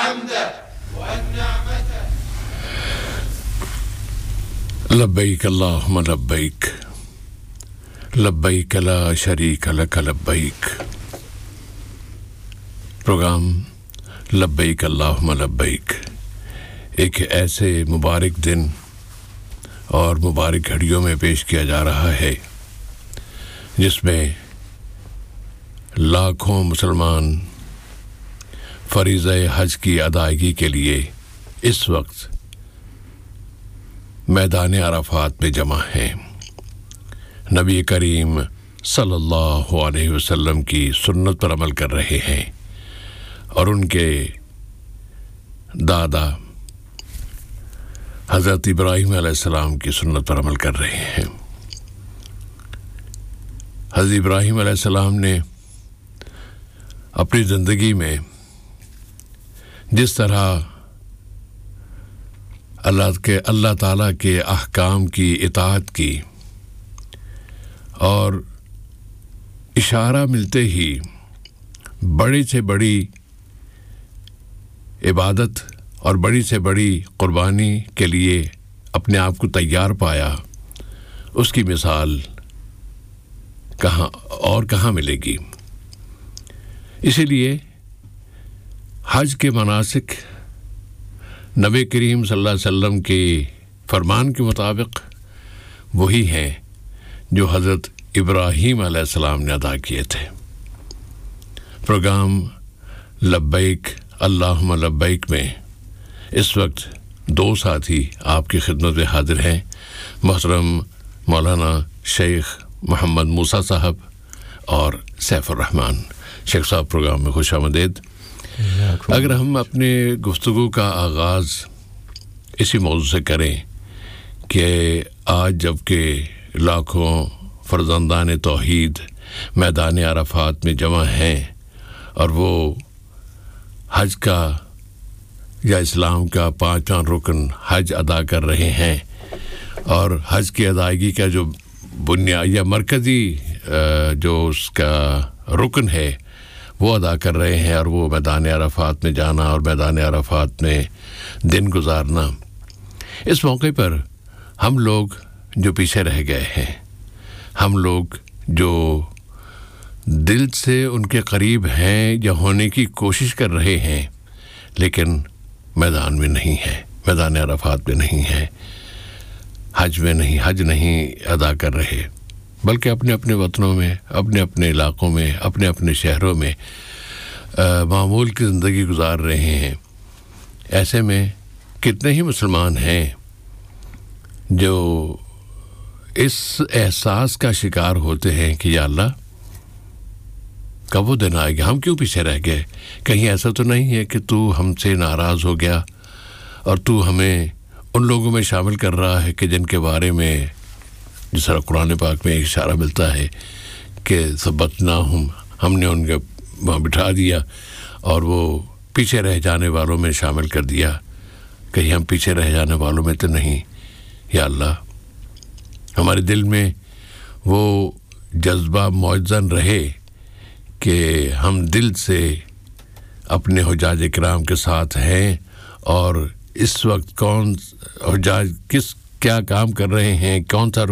الحمد والنعمة. لبیک اللہم لبیک لبیک لا شریک لک لبیک. پروگرام لبیک اللہم لبیک ایک ایسے مبارک دن اور مبارک گھڑیوں میں پیش کیا جا رہا ہے جس میں لاکھوں مسلمان فریضہ حج کی ادائیگی کے لیے اس وقت میدان عرفات میں جمع ہیں. نبی کریم صلی اللہ علیہ وسلم کی سنت پر عمل کر رہے ہیں اور ان کے دادا حضرت ابراہیم علیہ السلام کی سنت پر عمل کر رہے ہیں. حضرت ابراہیم علیہ السلام نے اپنی زندگی میں جس طرح اللہ تعالیٰ کے احکام کی اطاعت کی اور اشارہ ملتے ہی بڑی سے بڑی عبادت اور بڑی سے بڑی قربانی کے لیے اپنے آپ کو تیار پایا، اس کی مثال کہاں ملے گی. اسی لیے حج کے مناسک نبی کریم صلی اللہ علیہ وسلم کے فرمان کے مطابق وہی ہیں جو حضرت ابراہیم علیہ السلام نے ادا کیے تھے. پروگرام لبیک اللہم لبیک میں اس وقت دو ساتھی آپ کی خدمت میں حاضر ہیں. محترم مولانا شیخ محمد موسیٰ صاحب اور سیف الرحمن. شیخ صاحب پروگرام میں خوش آمدید. اگر ہم اپنے گفتگو کا آغاز اسی موضوع سے کریں کہ آج جب کہ لاکھوں فرزندان توحید میدان عرفات میں جمع ہیں اور وہ حج کا یا اسلام کا 5واں رکن حج ادا کر رہے ہیں اور حج کی ادائیگی کا جو بنیاد یا مرکزی جو اس کا رکن ہے وہ ادا کر رہے ہیں اور وہ میدان عرفات میں جانا اور میدان عرفات میں دن گزارنا. اس موقع پر ہم لوگ جو پیچھے رہ گئے ہیں، ہم لوگ جو دل سے ان کے قریب ہیں یا ہونے کی کوشش کر رہے ہیں لیکن میدان میں نہیں ہیں، میدان عرفات میں نہیں ہیں، حج نہیں ادا کر رہے، بلکہ اپنے اپنے وطنوں میں، اپنے اپنے علاقوں میں، اپنے اپنے شہروں میں معمول کی زندگی گزار رہے ہیں. ایسے میں کتنے ہی مسلمان ہیں جو اس احساس کا شکار ہوتے ہیں کہ یا اللہ کب وہ دن آئے گا، ہم کیوں پیچھے رہ گئے؟ کہیں ایسا تو نہیں ہے کہ تو ہم سے ناراض ہو گیا اور تو ہمیں ان لوگوں میں شامل کر رہا ہے کہ جن کے بارے میں جس طرح قرآن پاک میں ایک اشارہ ملتا ہے کہ ثبتناہم، ہم نے ان کو وہاں بٹھا دیا اور وہ پیچھے رہ جانے والوں میں شامل کر دیا. کہیں ہم پیچھے رہ جانے والوں میں تو نہیں. یا اللہ ہمارے دل میں وہ جذبہ معزن رہے کہ ہم دل سے اپنے حجاج کرام کے ساتھ ہیں اور اس وقت کون حجاج کیا کام کر رہے ہیں، کون سا